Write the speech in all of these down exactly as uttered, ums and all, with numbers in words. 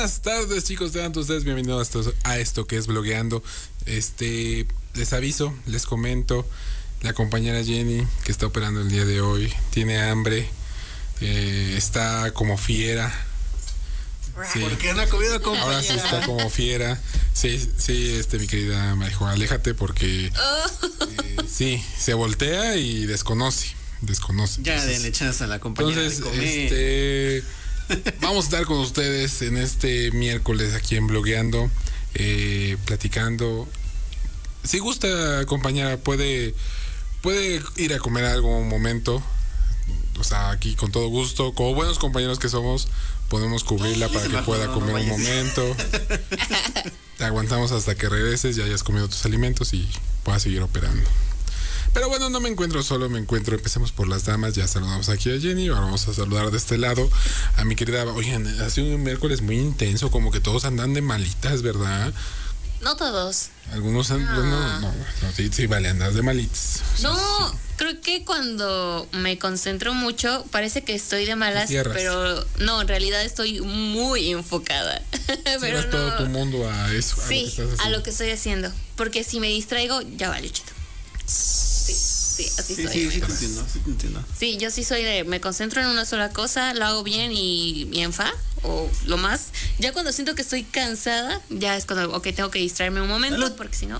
Buenas tardes, chicos, sean ustedes bienvenidos a esto, a esto que es Blogueando. Este, les aviso, les comento, la compañera Jenny, que está operando el día de hoy, tiene hambre, eh, está como fiera. Sí. ¿Por qué no ha comido como Ahora sí está como fiera. Sí, sí, este, mi querida me dijo, aléjate porque Oh. eh, sí, se voltea y desconoce, desconoce. Ya Entonces, denle chance a la compañera Entonces, de comer. este, vamos a estar con ustedes en este miércoles aquí en Blogueando, eh, platicando. Si gusta, compañera, puede, puede ir a comer algo un momento. O sea, aquí con todo gusto, como buenos compañeros que somos, podemos cubrirla para que pueda comer un momento. Te aguantamos hasta que regreses, ya hayas comido tus alimentos y puedas seguir operando. Pero bueno, no me encuentro solo, me encuentro, empecemos por las damas, ya saludamos aquí a Jenny, ahora vamos a saludar de este lado a mi querida, oigan, ha sido un miércoles muy intenso, como que todos andan de malitas, ¿verdad? No todos. Algunos andan, Ah. no, no, no, sí, sí, vale, andas de malitas. O sea, No, sí. creo que cuando me concentro mucho parece que estoy de malas, Cierras. pero no, en realidad estoy muy enfocada. Pero Cierras no. todo tu mundo a eso, a lo que Sí, estás a haciendo. lo que estoy haciendo. Porque si me distraigo, ya vale, chito. Sí, sí, así Sí, soy. sí, sí te entiendo, sí te entiendo. Sí, yo sí soy de, me concentro en una sola cosa, lo hago bien y bien fa, o lo más. Ya cuando siento que estoy cansada, ya es cuando, ok, tengo que distraerme un momento, Salud. porque si no,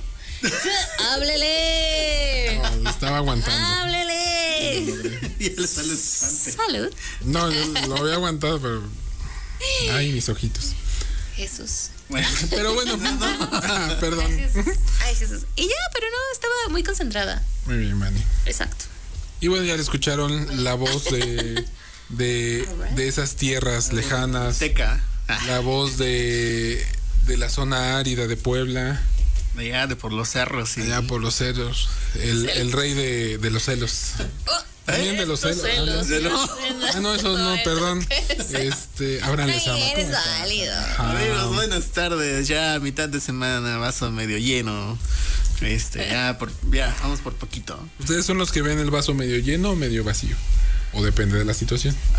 ¡háblele! No, lo estaba aguantando. ¡Háblele! Y él sale antes. Salud, No, yo lo había aguantado, pero. Ay, mis ojitos. Jesús. Bueno, Pero bueno, ah, perdón. Ay, Jesús. Ay, Jesús. Y ya, pero no, estaba muy concentrada. Muy bien, Manny. Exacto. Y bueno, ya le escucharon la voz de, de, de esas tierras lejanas, seca. Ah, la voz de, de la zona árida de Puebla, allá de por los cerros. Sí. allá por los celos, el, el rey de, de los celos. También de los Estos celos. De los- Ah, no, eso no, perdón. Este, ábranle esa Ay, eres válido. Amigos, buenas tardes. Ya mitad de semana, vaso medio lleno. Este, ya, por, ya, vamos por poquito. ¿Ustedes son los que ven el vaso medio lleno o medio vacío? O depende de la situación.